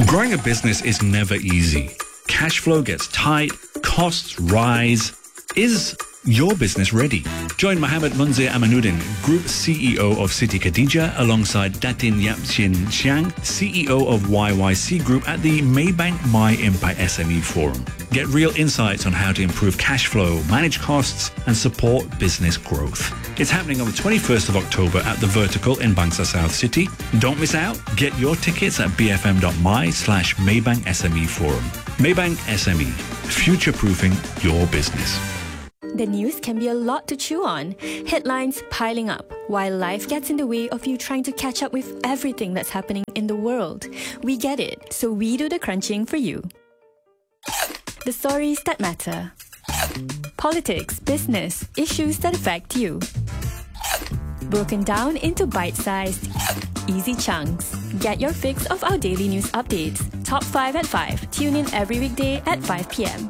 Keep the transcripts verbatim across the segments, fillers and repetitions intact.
Growing a business is never easy. Cash flow gets tight, costs rise. Is your business ready? Join Mohammed Munzir Amanuddin, Group C E O of City Khadija, alongside Datin Yapchin Xiang, C E O of Y Y C Group at the Maybank My Impact S M E Forum. Get real insights on how to improve cash flow, manage costs, and support business growth. It's happening on the twenty-first of October at The Vertical in Bangsa South City. Don't miss out. Get your tickets at bfm.my slash Maybank SME Forum. Maybank S M E, future-proofing your business. The news can be a lot to chew on. Headlines piling up, while life gets in the way of you trying to catch up with everything that's happening in the world. We get it, so we do the crunching for you. The stories that matter. Politics, business, issues that affect you. Broken down into bite-sized, easy chunks. Get your fix of our daily news updates. Top five at five. Tune in every weekday at five p.m.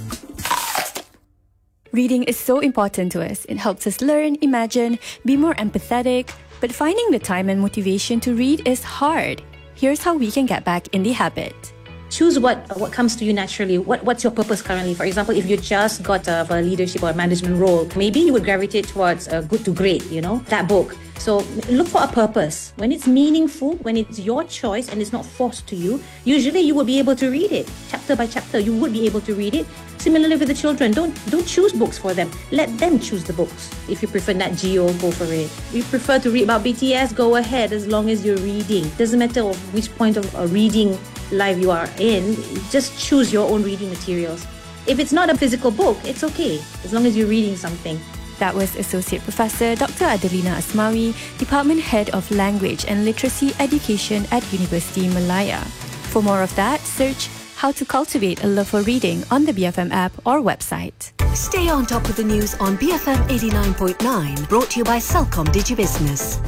Reading is so important to us. It helps us learn, imagine, be more empathetic. But finding the time and motivation to read is hard. Here's how we can get back in the habit. Choose what what comes to you naturally. What What's your purpose currently? For example, if you just got a, a leadership or a management role, maybe you would gravitate towards uh, good to great, you know, that book. So look for a purpose. When it's meaningful, when it's your choice and it's not forced to you, usually you will be able to read it. Chapter by chapter, you would be able to read it. Similarly with the children, don't don't choose books for them. Let them choose the books. If you prefer Nat Geo, go for it. If you prefer to read about B T S, go ahead as long as you're reading. Doesn't matter which point of uh, reading life you are in, just choose your own reading materials. If it's not a physical book, it's okay, as long as you're reading something. That was Associate Professor Doctor Adelina Asmawi, Department Head of Language and Literacy Education at University Malaya. For more of that, search How to Cultivate a Love for Reading on the B F M app or website. Stay on top of the news on B F M eighty-nine point nine, brought to you by Celcom DigiBusiness.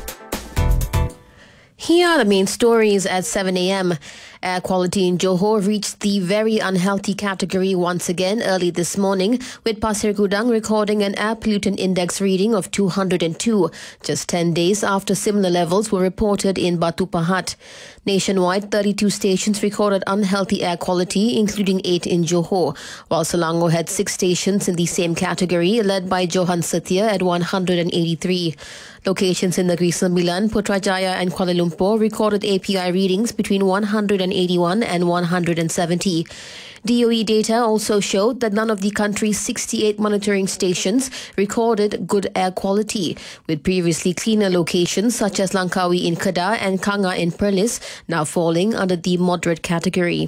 Here are the main stories at seven a.m. Air quality in Johor reached the very unhealthy category once again early this morning, with Pasir Gudang recording an air pollutant index reading of two hundred two, just ten days after similar levels were reported in Batu Pahat. Nationwide, thirty-two stations recorded unhealthy air quality, including eight in Johor, while Selangor had six stations in the same category, led by Johan Setia at one hundred eighty-three. Locations in Negeri Sembilan, Putrajaya and Kuala Lumpur recorded A P I readings between one hundred eighty-one and one hundred seventy. D O E data also showed that none of the country's sixty-eight monitoring stations recorded good air quality, with previously cleaner locations such as Langkawi in Kedah and Kanga in Perlis now falling under the moderate category.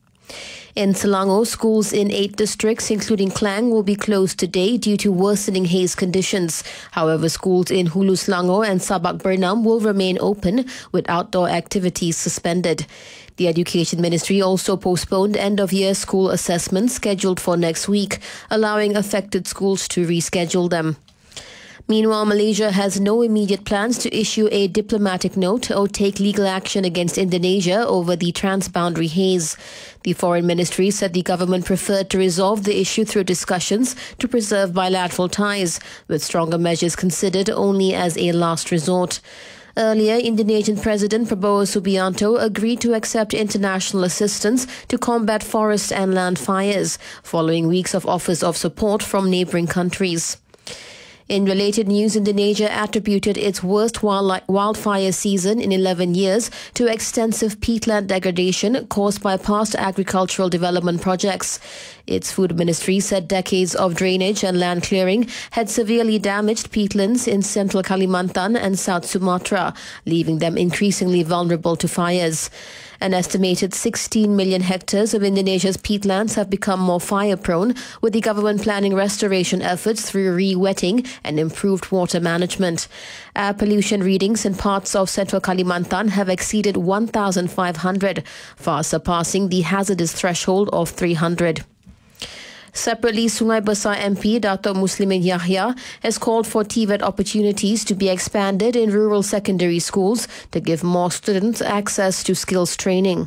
In Selangor, schools in eight districts, including Klang, will be closed today due to worsening haze conditions. However, schools in Hulu Selangor and Sabak Bernam will remain open, with outdoor activities suspended. The Education Ministry also postponed end-of-year school assessments scheduled for next week, allowing affected schools to reschedule them. Meanwhile, Malaysia has no immediate plans to issue a diplomatic note or take legal action against Indonesia over the transboundary haze. The Foreign Ministry said the government preferred to resolve the issue through discussions to preserve bilateral ties, with stronger measures considered only as a last resort. Earlier, Indonesian President Prabowo Subianto agreed to accept international assistance to combat forest and land fires, following weeks of offers of support from neighbouring countries. In related news, Indonesia attributed its worst wildfire season in eleven years to extensive peatland degradation caused by past agricultural development projects. Its food ministry said decades of drainage and land clearing had severely damaged peatlands in central Kalimantan and South Sumatra, leaving them increasingly vulnerable to fires. An estimated sixteen million hectares of Indonesia's peatlands have become more fire-prone, with the government planning restoration efforts through re-wetting and improved water management. Air pollution readings in parts of central Kalimantan have exceeded one thousand five hundred, far surpassing the hazardous threshold of three hundred. Separately, Sungai Besar M P Datuk Muslimin Yahya has called for T V E T opportunities to be expanded in rural secondary schools to give more students access to skills training.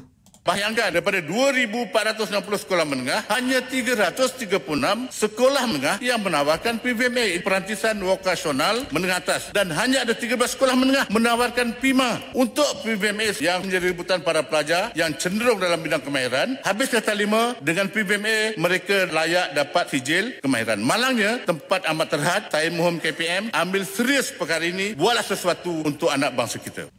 Bayangkan, daripada dua ribu empat ratus enam puluh sekolah menengah, hanya tiga ratus tiga puluh enam sekolah menengah yang menawarkan P V M A, perantisan vokasional menengah atas. Dan hanya ada tiga belas sekolah menengah menawarkan P I M A. Untuk P V M A yang menjadi rebutan para pelajar yang cenderung dalam bidang kemahiran, habis kata lima, dengan P V M A, mereka layak dapat sijil kemahiran. Malangnya, tempat amat terhad, saya mohon K P M, ambil serius perkara ini, buatlah sesuatu untuk anak bangsa kita.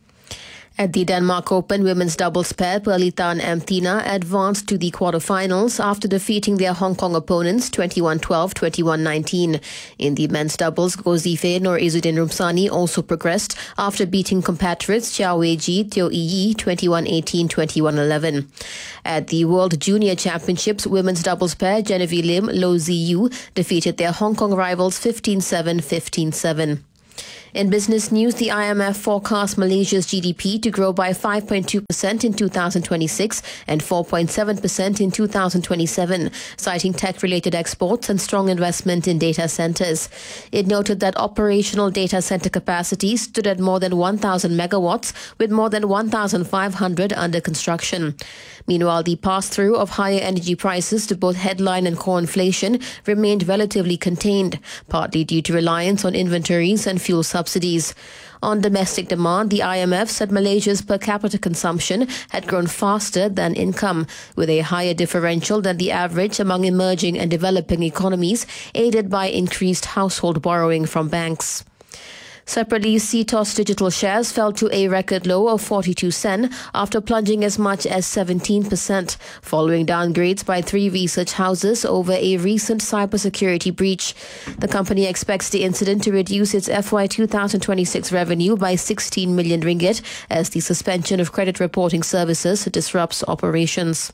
At the Denmark Open, women's doubles pair Perlita and Amthina advanced to the quarterfinals after defeating their Hong Kong opponents twenty-one twelve, twenty-one nineteen. In the men's doubles, Gozife Nur Izzuddin Rumsani also progressed after beating compatriots Xiao Weiji, Teo Yi twenty-one eighteen, twenty-one eleven. At the World Junior Championships, women's doubles pair Genevieve Lim, Lo Ziyu defeated their Hong Kong rivals fifteen seven, fifteen seven. In business news, the I M F forecasts Malaysia's G D P to grow by five point two percent in two thousand twenty-six and four point seven percent in two thousand twenty-seven, citing tech-related exports and strong investment in data centers. It noted that operational data center capacity stood at more than one thousand megawatts, with more than one thousand five hundred under construction. Meanwhile, the pass-through of higher energy prices to both headline and core inflation remained relatively contained, partly due to reliance on inventories and fuel subsidies. On domestic demand, the I M F said Malaysia's per capita consumption had grown faster than income, with a higher differential than the average among emerging and developing economies, aided by increased household borrowing from banks. Separately, C T O S digital shares fell to a record low of forty-two sen after plunging as much as seventeen percent, following downgrades by three research houses over a recent cybersecurity breach. The company expects the incident to reduce its F Y twenty twenty-six revenue by sixteen million ringgit as the suspension of credit reporting services disrupts operations.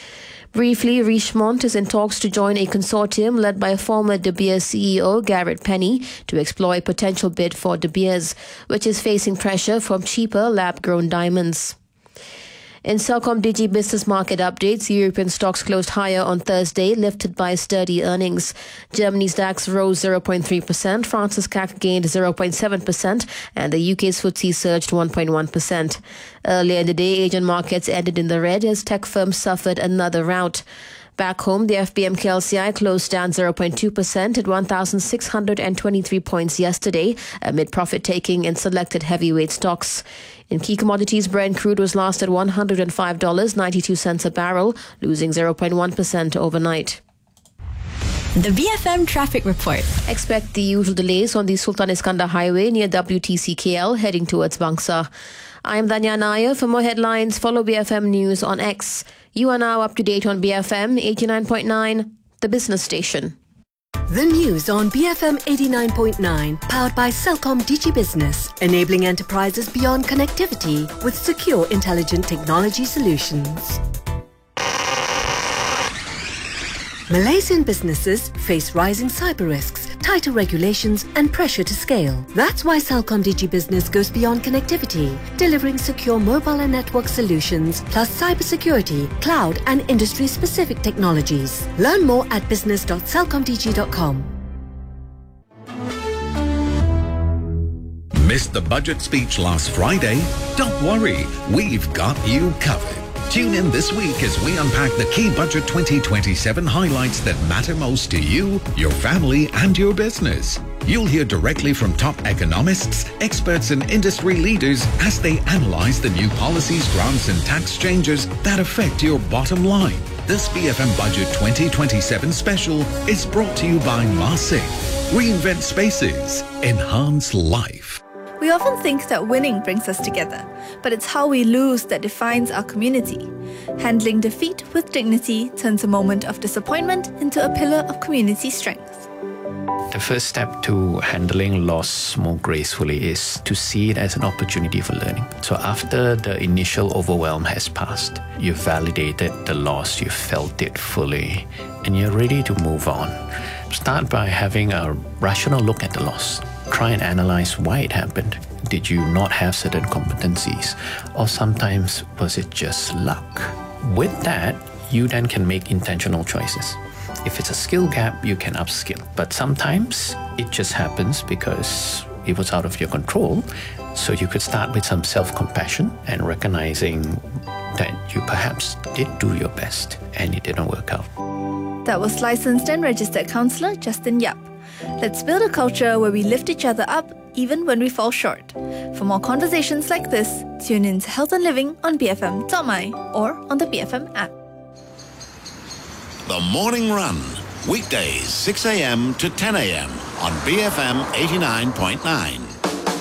Briefly, Richemont is in talks to join a consortium led by former De Beers C E O Garrett Penny to explore a potential bid for De Beers, which is facing pressure from cheaper lab-grown diamonds. In Celcom Digi business market updates, European stocks closed higher on Thursday, lifted by sturdy earnings. Germany's DAX rose zero point three percent, France's C A C gained zero point seven percent, and the U K's F T S E surged one point one percent. Earlier in the day, Asian markets ended in the red as tech firms suffered another rout. Back home, the F B M K L C I closed down zero point two percent at one thousand six hundred twenty-three points yesterday, amid profit-taking in selected heavyweight stocks. In key commodities, Brent crude was last at one hundred five dollars and ninety-two cents a barrel, losing zero point one percent overnight. The B F M Traffic Report. Expect the usual delays on the Sultan Iskandar Highway near W T C K L heading towards Bangsa. I'm Danya Nair. For more headlines, follow B F M News on X. You are now up to date on B F M eighty-nine point nine, the business station. The news on B F M eighty-nine point nine, powered by Celcom Digi Business, enabling enterprises beyond connectivity with secure, intelligent technology solutions. Malaysian businesses face rising cyber risks, tighter regulations and pressure to scale. That's why Celcom Digi Business goes beyond connectivity, delivering secure mobile and network solutions, plus cybersecurity, cloud and industry-specific technologies. Learn more at business dot celcom digi dot com. Missed the budget speech last Friday? Don't worry, we've got you covered. Tune in this week as we unpack the key Budget twenty twenty-seven highlights that matter most to you, your family, and your business. You'll hear directly from top economists, experts, and industry leaders as they analyze the new policies, grants, and tax changes that affect your bottom line. This B F M Budget twenty twenty-seven special is brought to you by Marsing. Reinvent spaces, enhance life. We often think that winning brings us together, but it's how we lose that defines our community. Handling defeat with dignity turns a moment of disappointment into a pillar of community strength. The first step to handling loss more gracefully is to see it as an opportunity for learning. So after the initial overwhelm has passed, you've validated the loss, you've felt it fully, and you're ready to move on. Start by having a rational look at the loss. Try and analyze why it happened. Did you not have certain competencies? Or sometimes was it just luck? With that, you then can make intentional choices. If it's a skill gap, you can upskill. But sometimes it just happens because it was out of your control. So you could start with some self-compassion and recognizing that you perhaps did do your best and it didn't work out. That was licensed and registered counsellor Justin Yap. Let's build a culture where we lift each other up even when we fall short. For more conversations like this, tune in to Health and Living on B F M dot my or on the B F M app. The Morning Run, weekdays six a.m. to ten a.m. on B F M eighty-nine point nine.